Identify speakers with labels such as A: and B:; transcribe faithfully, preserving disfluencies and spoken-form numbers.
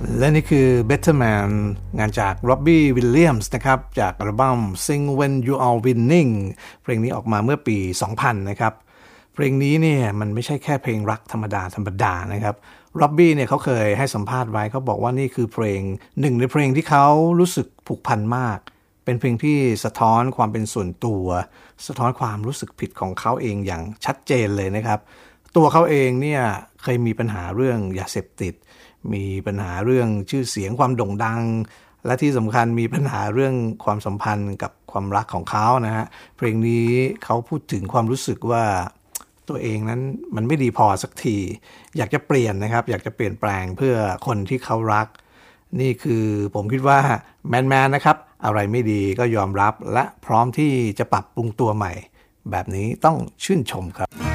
A: และนี่คือ Better Man งานจาก Robbie Williams นะครับจากอัลบั้ม Sing When You Are Winning เพลงนี้ออกมาเมื่อปี สองพัน นะครับเพลงนี้เนี่ยมันไม่ใช่แค่เพลงรักธรรมดาธรรมดานะครับ Robbie เนี่ยเขาเคยให้สัมภาษณ์ไว้เขาบอกว่านี่คือเพลงหนึ่งในเพลงที่เขารู้สึกผูกพันมากเป็นเพลงที่สะท้อนความเป็นส่วนตัวสะท้อนความรู้สึกผิดของเขาเองอย่างชัดเจนเลยนะครับตัวเขาเองเนี่ยเคยมีปัญหาเรื่องยาเสพติดมีปัญหาเรื่องชื่อเสียงความโด่งดังและที่สำคัญมีปัญหาเรื่องความสัมพันธ์กับความรักของเขานะฮะเพลงนี้เขาพูดถึงความรู้สึกว่าตัวเองนั้นมันไม่ดีพอสักทีอยากจะเปลี่ยนนะครับอยากจะเปลี่ยนแปลงเพื่อคนที่เขารักนี่คือผมคิดว่าแมนๆนะครับอะไรไม่ดีก็ยอมรับและพร้อมที่จะปรับปรุงตัวใหม่แบบนี้ต้องชื่นชมครับ